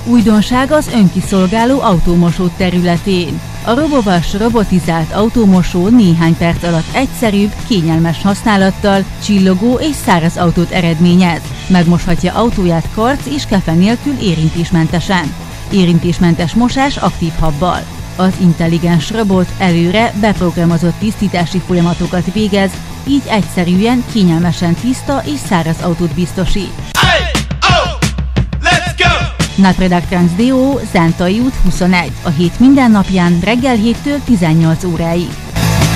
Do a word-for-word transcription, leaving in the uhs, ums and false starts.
Újdonság az önkiszolgáló autómosó területén. A RoboWash robotizált autómosó néhány perc alatt egyszerűbb, kényelmes használattal csillogó és száraz autót eredményez. Megmoshatja autóját karc és kefe nélkül érintésmentesen. Érintésmentes mosás aktív habbal. Az intelligens robot előre beprogramozott tisztítási folyamatokat végez, így egyszerűen, kényelmesen tiszta és száraz autót biztosít. Hey, oh, let's go! Napredak Trans dé o, Zentai út huszonegy. A hét minden napján reggel héttől tizennyolc óráig.